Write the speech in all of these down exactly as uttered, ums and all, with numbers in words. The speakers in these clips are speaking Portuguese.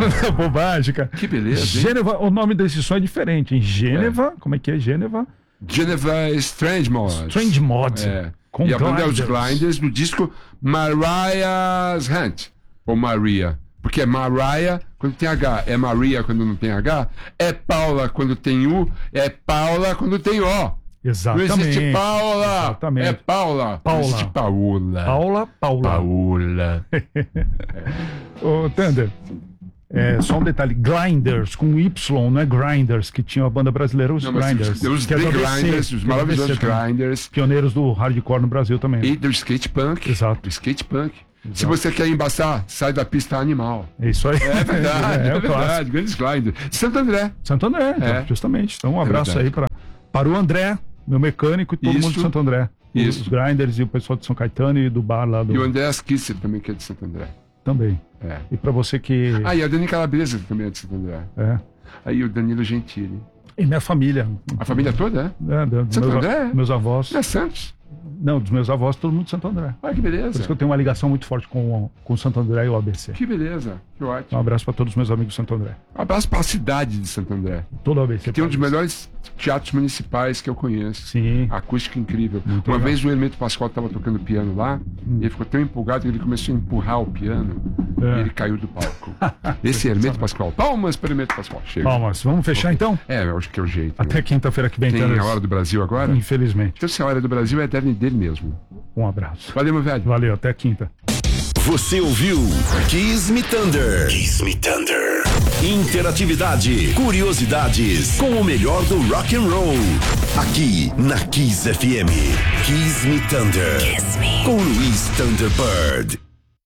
Bobagem, cara. Que beleza, hein? Gêneva, o nome desse som é diferente. Em Gêneva, é. como é que é Gêneva? Geneva Strange Mod. Strange Mod. É. Com e a banda é os Gliders. Gliders do disco Mariah's Hunt. Ou Maria. Porque é Mariah quando tem H, é Maria quando não tem H, é Paula quando tem U, é Paula quando tem O. Exatamente. Não existe Paula. Exatamente. É Paula. Paula. Não existe Paula. Paula, Paula. Paula. Ô, Thunder, é, só um detalhe. Gliders, com Y, não é Grinders, que tinha a banda brasileira, os Não, mas Grinders. Os que é do The A B C, Grinders, os que é do A B C maravilhosos também. Grinders. Pioneiros do hardcore no Brasil também. E do skate punk. Exato. Do skate punk. Exato. Se você quer embaçar, sai da pista animal. É isso aí. É verdade, é, é, é verdade. clássico. Grandes Grinders. Santo André. Santo André, então, É. justamente. Então, um abraço verdade. aí pra, para o André, meu mecânico e todo Isso. mundo de Santo André. Os, Isso. os Grinders e o pessoal de São Caetano e do bar lá do. E o Andrés Kisser também, que é de Santo André. Também. É. E pra você que. Ah, e a Dani Calabresa que também é de Santo André. É. Aí o Danilo Gentili. E minha família. A família toda, é? É, dos Santo meus, André? meus avós. É Santos. Não, dos meus avós, todo mundo de Santo André. Olha que Por beleza. isso que eu tenho uma ligação muito forte com, com o Santo André e o A B C. Que beleza. Que Um ótimo. abraço para todos os meus amigos de Santo André. Um abraço para a cidade de Santo André. Todo o A B C. Tem um dos pra eles. melhores teatros municipais que eu conheço. Sim. Acústica incrível. Muito Uma legal. vez o Hermeto Pascoal estava tocando piano lá, e ele ficou tão empolgado que ele começou a empurrar o piano É. e ele caiu do palco. Esse é Hermeto Pascoal. Palmas para Hermeto Pascoal. Chega. Palmas, vamos fechar então? É, eu acho que é o jeito. Até né? quinta-feira que vem, Tem Thunder. a Hora do Brasil agora? Infelizmente. Então, se a Hora do Brasil é eterna dele mesmo. Um abraço. Valeu, meu velho. Valeu, até quinta. Você ouviu Kiss Me Thunder. Kiss Me Thunder. Interatividade, curiosidades com o melhor do rock and roll. Aqui na Kiss F M. Kiss Me Thunder. Kiss Me. Com Luiz Thunderbird.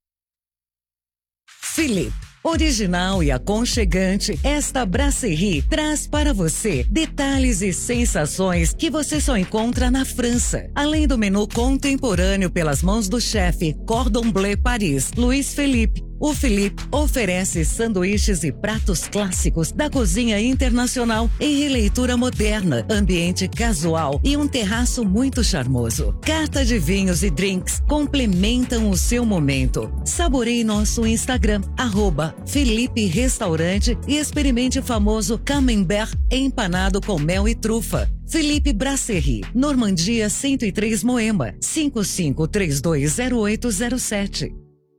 Philippe. Original e aconchegante, esta brasserie traz para você detalhes e sensações que você só encontra na França. Além do menu contemporâneo pelas mãos do chefe Cordon Bleu Paris, Luiz Philippe, o Philippe oferece sanduíches e pratos clássicos da cozinha internacional em releitura moderna, ambiente casual e um terraço muito charmoso. Carta de vinhos e drinks complementam o seu momento. Saboreie nosso Instagram, arroba Felipe Restaurante e experimente o famoso camembert empanado com mel e trufa. Felipe Brasserie, Normandia cento e três Moema, cinco cinco três dois zero oito zero sete.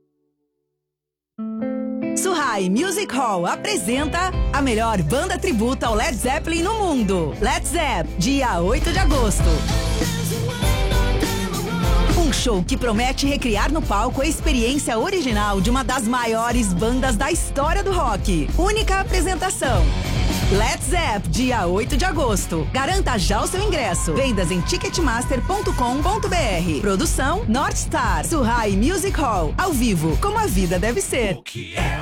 Suhai Music Hall apresenta a melhor banda tributo ao Led Zeppelin no mundo. Led Zepp, dia oito de agosto. Um show que promete recriar no palco a experiência original de uma das maiores bandas da história do rock. Única apresentação. Led Zepp, dia oito de agosto. Garanta já o seu ingresso. Vendas em ticketmaster ponto com ponto b r. Produção North Star. Suhai Music Hall. Ao vivo, como a vida deve ser.